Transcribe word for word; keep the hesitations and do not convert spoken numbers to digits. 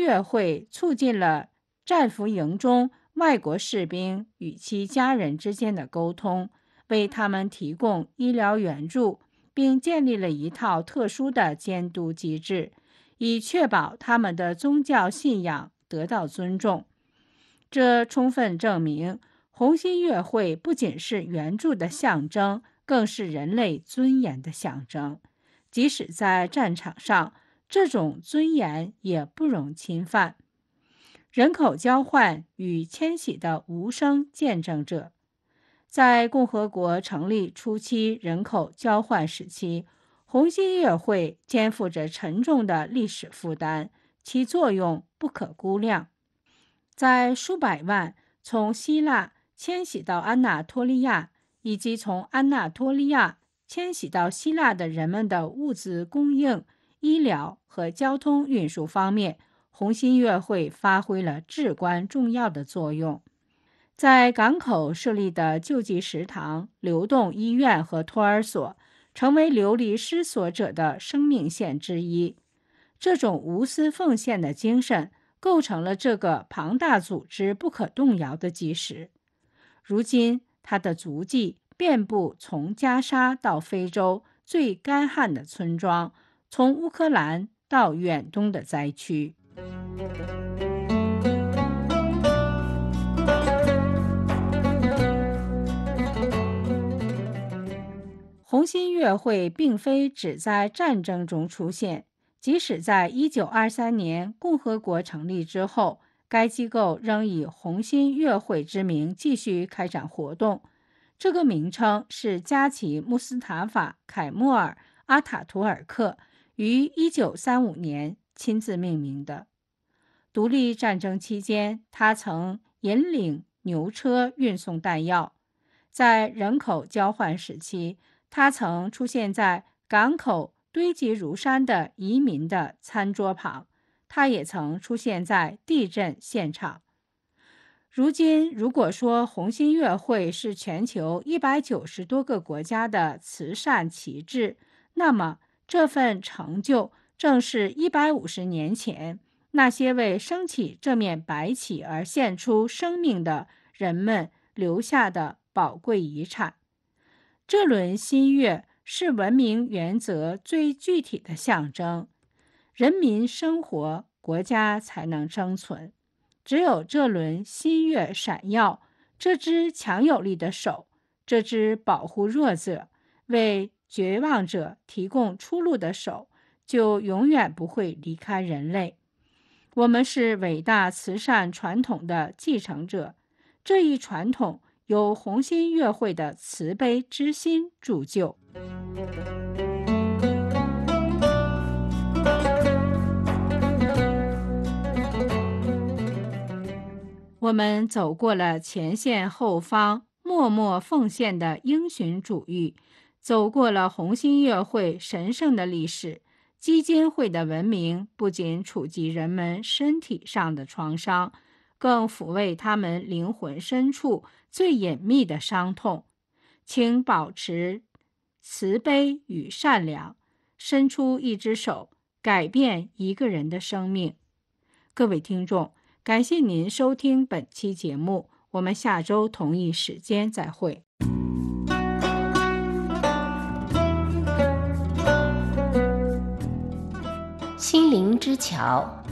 乐会促进了战俘营中外国士兵与其家人之间的沟通，为他们提供医疗援助，并建立了一套特殊的监督机制，以确保他们的宗教信仰得到尊重。这充分证明，红新月会不仅是援助的象征，更是人类尊严的象征。即使在战场上，这种尊严也不容侵犯。人口交换与迁徙的无声见证者。在共和国成立初期人口交换时期，红新月会肩负着沉重的历史负担，其作用不可估量。在数百万从希腊迁徙到安纳托利亚，以及从安纳托利亚迁徙到希腊的人们的物资供应、医疗和交通运输方面，红新月会发挥了至关重要的作用。在港口设立的救济食堂、流动医院和托儿所，成为流离失所者的生命线之一。这种无私奉献的精神，构成了这个庞大组织不可动摇的基石。如今，它的足迹遍布从加沙到非洲最干旱的村庄，从乌克兰到远东的灾区。红新月会并非只在战争中出现，即使在一九二三年共和国成立之后，该机构仍以红新月会之名继续开展活动。这个名称是加奇·穆斯塔法·凯莫尔·阿塔图尔克于一九三五年亲自命名的。独立战争期间，他曾引领牛车运送弹药。在人口交换时期，他曾出现在港口堆积如山的移民的餐桌旁，他也曾出现在地震现场。如今，如果说红新月会是全球一百九十多个国家的慈善旗帜，那么这份成就正是一百五十年前那些为升起这面白旗而献出生命的人们留下的宝贵遗产。这轮新月是文明原则最具体的象征。人民生活，国家才能生存。只有这轮新月闪耀，这只强有力的手，这只保护弱者、为绝望者提供出路的手，就永远不会离开人类。我们是伟大慈善传统的继承者，这一传统由红新月会的慈悲之心铸就。我们走过了前线后方默默奉献的英雄主义，走过了红新月会神圣的历史。基金会的文明不仅触及人们身体上的创伤，更抚慰他们灵魂深处最隐秘的伤痛。请保持慈悲与善良，伸出一只手，改变一个人的生命。各位听众，感谢您收听本期节目，我们下周同一时间再会。 心灵之桥